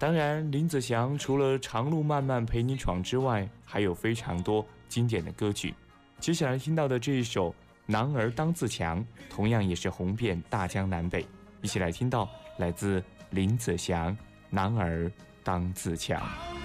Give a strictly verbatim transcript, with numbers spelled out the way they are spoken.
当然，林子祥除了长路漫漫陪你闯之外，还有非常多经典的歌曲。接下来听到的这一首《男儿当自强》，同样也是红遍大江南北。一起来听到来自林子祥《男儿当自强》。